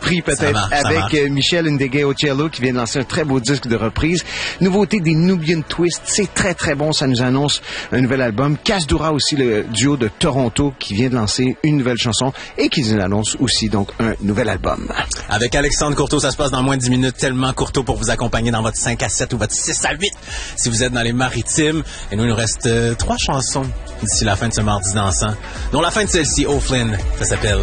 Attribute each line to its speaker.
Speaker 1: repris peut-être avec Michel Ndegeocello qui vient de lancer un très beau disque de reprise. Nouveauté des Nubian Twist, c'est très très bon, ça nous annonce un nouvel album. Kasdura aussi, le duo de Toronto qui vient de lancer une nouvelle chanson et qui nous annonce aussi donc un nouvel album.
Speaker 2: Avec Alexandre Courteau, ça se passe dans moins de 10 minutes, tellement Courteau pour vous accompagner dans votre 5 à 7 ou votre 6 à 8 si vous êtes dans les maritimes. Et nous, il nous reste 3 chansons d'ici la fin de ce mardi dansant, dont la fin de celle-ci, O'Flynn, ça s'appelle